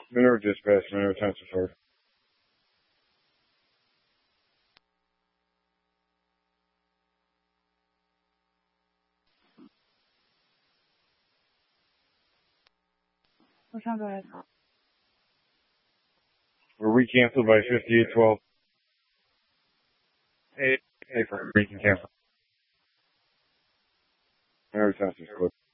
Minerva dispatch, Minerva Township 4. 我上多少次？ We're recanceled by 5812. Hey, for recon cancel. Minerva Township 4.